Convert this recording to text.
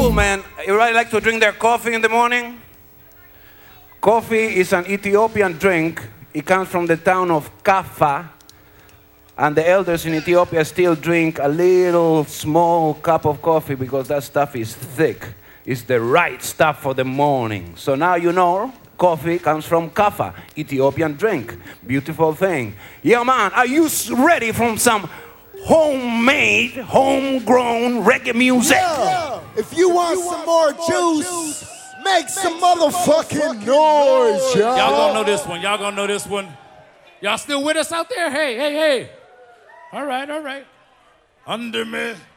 cool, man. Everybody like to drink their coffee in the morning? Coffee is an Ethiopian drink. It comes from the town of Kaffa. And the elders in Ethiopia still drink a little small cup of coffee because that stuff is thick. It's the right stuff for the morning. So now you know coffee comes from Kaffa, Ethiopian drink. Beautiful thing. Yeah, man, are you ready for some homemade, homegrown reggae music? Yeah. If you want some more juice, make some motherfucking noise, y'all. Y'all gonna know this one. Y'all gonna know this one. Y'all still with us out there? Hey, hey, hey. All right, all right. Under me.